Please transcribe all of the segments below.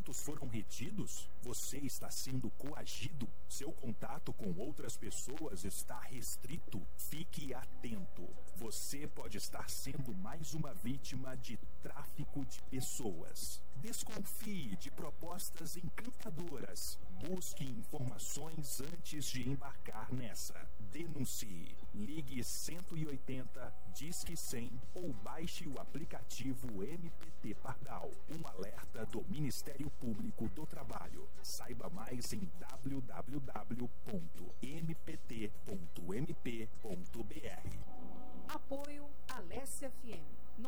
documentos foram retidos? Você está sendo coagido? Seu contato com outras pessoas está restrito? Fique atento. Você pode estar sendo mais uma vítima de tráfico de pessoas. Desconfie de propostas encantadoras. Busque informações antes de embarcar nessa. Denuncie. Ligue 180, Disque 100 ou baixe o aplicativo MPT Pardal. Um alerta do Ministério Público do Trabalho. Saiba mais em www.mpt.mp.br. Apoio Alessia FM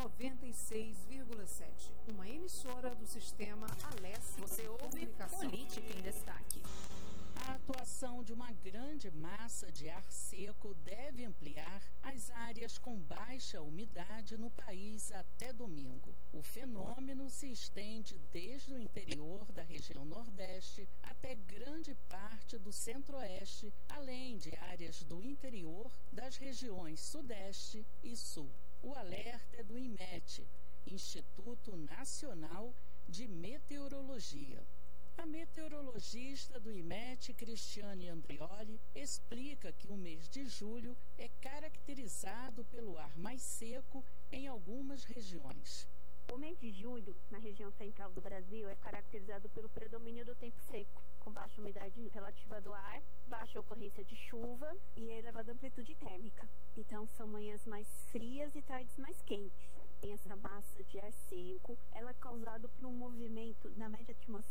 96,7. Uma emissora do sistema Alessia. Você ouve Política em Destaque. A atuação de uma grande massa de ar seco deve ampliar as áreas com baixa umidade no país até domingo. O fenômeno se estende desde o interior da região Nordeste até grande parte do Centro-Oeste, além de áreas do interior das regiões Sudeste e Sul. O alerta é do IMET, Instituto Nacional de Meteorologia. A meteorologista do IMET, Cristiane Andrioli, explica que o mês de julho é caracterizado pelo ar mais seco em algumas regiões. O mês de julho, na região central do Brasil, é caracterizado pelo predomínio do tempo seco, com baixa umidade relativa do ar, baixa ocorrência de chuva e elevada amplitude térmica. Então, são manhãs mais frias e tardes mais quentes. E essa massa de ar seco, ela é causada por um movimento na média atmosférica